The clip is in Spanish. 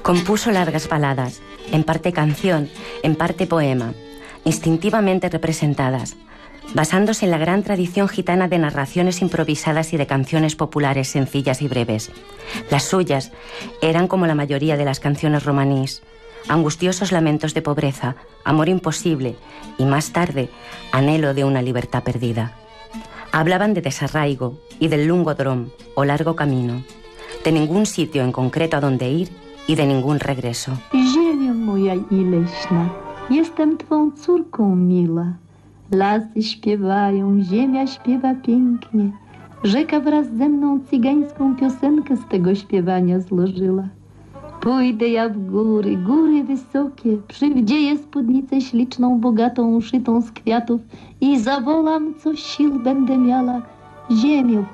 Compuso largas baladas, en parte canción, en parte poema, instintivamente representadas, basándose en la gran tradición gitana de narraciones improvisadas y de canciones populares sencillas y breves. Las suyas eran como la mayoría de las canciones romanís, angustiosos lamentos de pobreza, amor imposible y, más tarde, anhelo de una libertad perdida. Hablaban de desarraigo y del lungo drom, o largo camino, de ningún sitio en concreto a donde ir i de ningún regreso. Ziemio moja i leśna, jestem twą córką miła. Lasy śpiewają, ziemia śpiewa pięknie. Rzeka wraz ze mną cygańską piosenkę z tego śpiewania złożyła. Pójdę ja w góry, góry wysokie, przywdzieję spódnicę śliczną, bogatą, uszytą z kwiatów i zawołam, co sił będę miała. Ziemię